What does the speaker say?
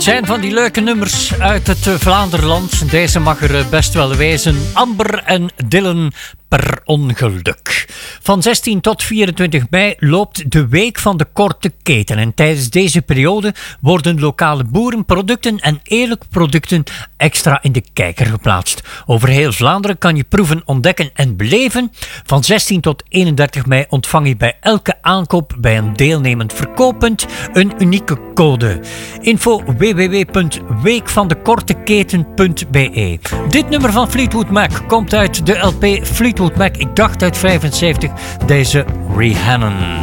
zijn van die leuke nummers uit het Vlaanderland. Deze mag er best wel wezen. Amber en Dylan per ongeluk. Van 16 tot 24 mei loopt de Week van de Korte Keten. En tijdens deze periode worden lokale boerenproducten en eerlijke producten extra in de kijker geplaatst. Over heel Vlaanderen kan je proeven, ontdekken en beleven. Van 16 tot 31 mei ontvang je bij elke aankoop bij een deelnemend verkooppunt een unieke code. Info www.weekvandekorteketen.be. Dit nummer van Fleetwood Mac komt uit de LP Fleetwood Mac, ik dacht uit 75, deze Rhiannon.